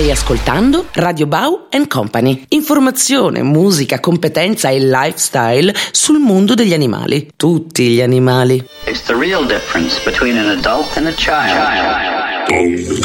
Stai ascoltando Radio Bau & Company. Informazione, musica, competenza e lifestyle sul mondo degli animali. Tutti gli animali. It's the real difference between an adult and a child.